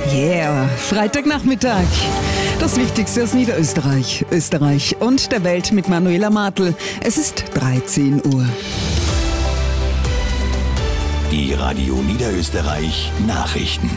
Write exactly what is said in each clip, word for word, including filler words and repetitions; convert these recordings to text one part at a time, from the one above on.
Yeah, Freitagnachmittag. Das Wichtigste aus Niederösterreich, Österreich und der Welt mit Manuela Martl. Es ist dreizehn Uhr. Die Radio Niederösterreich Nachrichten.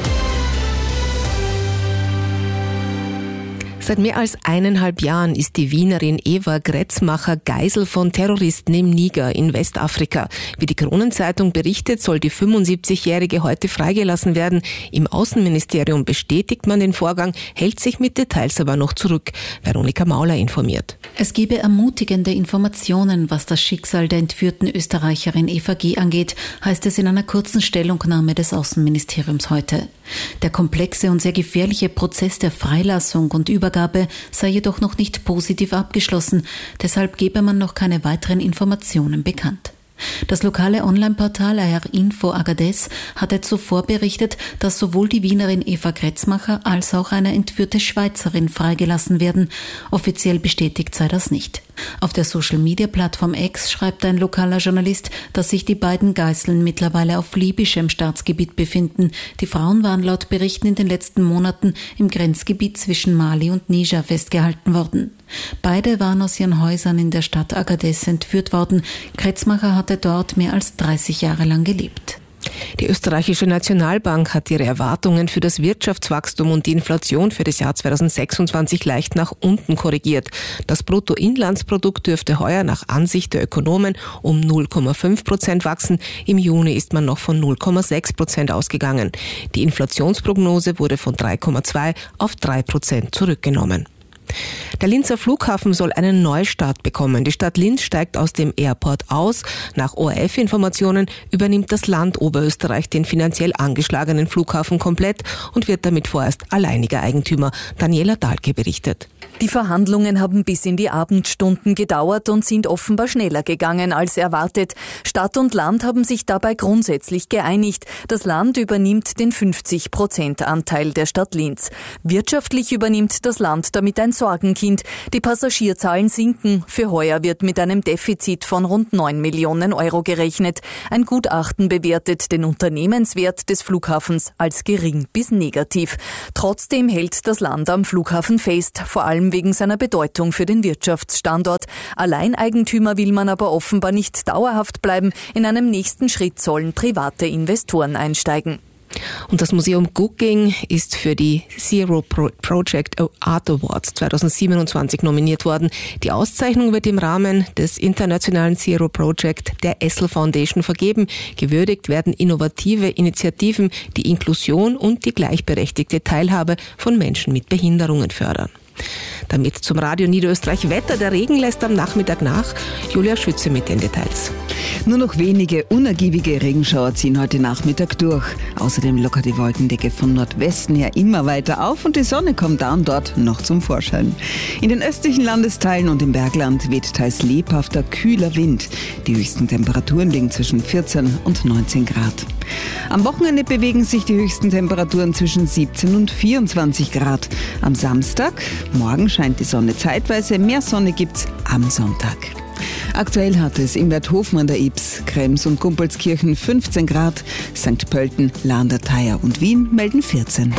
Seit mehr als eineinhalb Jahren ist die Wienerin Eva Gretzmacher Geisel von Terroristen im Niger in Westafrika. Wie die Kronenzeitung berichtet, soll die fünfundsiebzigjährige heute freigelassen werden. Im Außenministerium bestätigt man den Vorgang, hält sich mit Details aber noch zurück. Veronika Mauler informiert. Es gebe ermutigende Informationen, was das Schicksal der entführten Österreicherin Eva G. angeht, heißt es in einer kurzen Stellungnahme des Außenministeriums heute. Der komplexe und sehr gefährliche Prozess der Freilassung und Übergabe sei jedoch noch nicht positiv abgeschlossen, deshalb gebe man noch keine weiteren Informationen bekannt. Das lokale Online-Portal A R Info Agadez hatte zuvor berichtet, dass sowohl die Wienerin Eva Gretzmacher als auch eine entführte Schweizerin freigelassen werden. Offiziell bestätigt sei das nicht. Auf der Social-Media-Plattform X schreibt ein lokaler Journalist, dass sich die beiden Geiseln mittlerweile auf libyschem Staatsgebiet befinden. Die Frauen waren laut Berichten in den letzten Monaten im Grenzgebiet zwischen Mali und Niger festgehalten worden. Beide waren aus ihren Häusern in der Stadt Agadez entführt worden. Gretzmacher hatte dort mehr als dreißig Jahre lang gelebt. Die österreichische Nationalbank hat ihre Erwartungen für das Wirtschaftswachstum und die Inflation für das Jahr zweitausendsechsundzwanzig leicht nach unten korrigiert. Das Bruttoinlandsprodukt dürfte heuer nach Ansicht der Ökonomen um null Komma fünf Prozent wachsen. Im Juni ist man noch von null Komma sechs Prozent ausgegangen. Die Inflationsprognose wurde von drei Komma zwei auf drei Prozent zurückgenommen. Der Linzer Flughafen soll einen Neustart bekommen. Die Stadt Linz steigt aus dem Airport aus. Nach O R F-Informationen übernimmt das Land Oberösterreich den finanziell angeschlagenen Flughafen komplett und wird damit vorerst alleiniger Eigentümer. Daniela Dahlke berichtet. Die Verhandlungen haben bis in die Abendstunden gedauert und sind offenbar schneller gegangen als erwartet. Stadt und Land haben sich dabei grundsätzlich geeinigt. Das Land übernimmt den fünfzig Prozent Anteil der Stadt Linz. Wirtschaftlich übernimmt das Land damit ein Sorgenkind. Die Passagierzahlen sinken. Für heuer wird mit einem Defizit von rund neun Millionen Euro gerechnet. Ein Gutachten bewertet den Unternehmenswert des Flughafens als gering bis negativ. Trotzdem hält das Land am Flughafen fest, vor allem wegen seiner Bedeutung für den Wirtschaftsstandort. Alleineigentümer will man aber offenbar nicht dauerhaft bleiben. In einem nächsten Schritt sollen private Investoren einsteigen. Und das Museum Gugging ist für die Zero Pro- Project Art Awards zweitausendsiebenundzwanzig nominiert worden. Die Auszeichnung wird im Rahmen des internationalen Zero Project der Essl Foundation vergeben. Gewürdigt werden innovative Initiativen, die Inklusion und die gleichberechtigte Teilhabe von Menschen mit Behinderungen fördern. Damit zum Radio Niederösterreich Wetter. Der Regen lässt am Nachmittag nach. Julia Schütze mit den Details. Nur noch wenige unergiebige Regenschauer ziehen heute Nachmittag durch. Außerdem lockert die Wolkendecke von Nordwesten her immer weiter auf und die Sonne kommt da und dort noch zum Vorschein. In den östlichen Landesteilen und im Bergland weht teils lebhafter, kühler Wind. Die höchsten Temperaturen liegen zwischen vierzehn und neunzehn Grad. Am Wochenende bewegen sich die höchsten Temperaturen zwischen siebzehn und vierundzwanzig Grad. Am Samstag, morgen scheint die Sonne zeitweise, mehr Sonne gibt's am Sonntag. Aktuell hat es in Werthofen an der Ybbs, Krems und Gumpolskirchen fünfzehn Grad, Sankt Pölten, Lahndertheier und Wien melden vierzehn.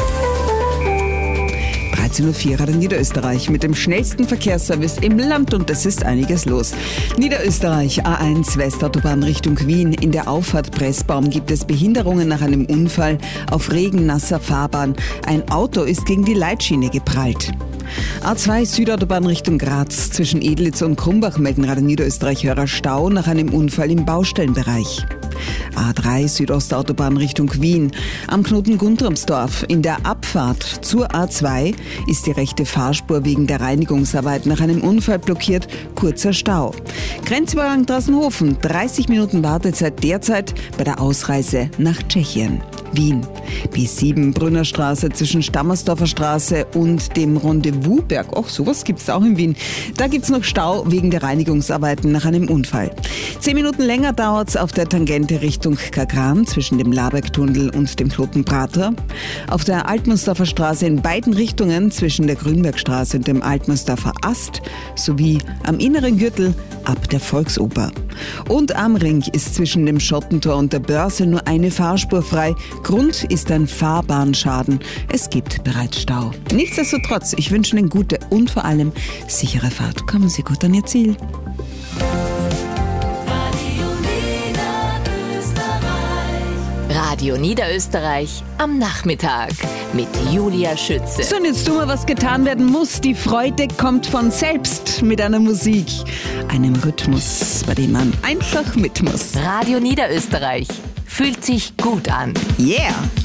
dreizehn Uhr vier Radio Niederösterreich mit dem schnellsten Verkehrsservice im Land und es ist einiges los. Niederösterreich A eins Westautobahn Richtung Wien. In der Auffahrt Pressbaum gibt es Behinderungen nach einem Unfall auf regennasser Fahrbahn. Ein Auto ist gegen die Leitschiene geprallt. A zwei Südautobahn Richtung Graz. Zwischen Edlitz und Krumbach melden Radio Niederösterreich-Hörer Stau nach einem Unfall im Baustellenbereich. A drei Südostautobahn Richtung Wien. Am Knoten Guntramsdorf in der Abfahrt zur A zwei ist die rechte Fahrspur wegen der Reinigungsarbeit nach einem Unfall blockiert. Kurzer Stau. Grenzübergang Drassenhofen. dreißig Minuten Wartezeit derzeit bei der Ausreise nach Tschechien. Wien. B sieben Brünnerstraße zwischen Stammersdorfer Straße und dem Rendezvousberg. Och, sowas gibt's auch in Wien. Da gibt's noch Stau wegen der Reinigungsarbeiten nach einem Unfall. Zehn Minuten länger dauert's auf der Tangente Richtung Kagran zwischen dem Labergtunnel und dem Klotenprater. Auf der Altmunsdorfer Straße in beiden Richtungen zwischen der Grünbergstraße und dem Altmunsdorfer Ast sowie am inneren Gürtel ab der Volksoper. Und am Ring ist zwischen dem Schottentor und der Börse nur eine Fahrspur frei. Grund ist ein Fahrbahnschaden. Es gibt bereits Stau. Nichtsdestotrotz, ich wünsche Ihnen gute und vor allem sichere Fahrt. Kommen Sie gut an Ihr Ziel. Radio Niederösterreich am Nachmittag mit Julia Schütze. So, und jetzt tun wir, was getan werden muss. Die Freude kommt von selbst mit einer Musik, einem Rhythmus, bei dem man einfach mit muss. Radio Niederösterreich fühlt sich gut an. Yeah!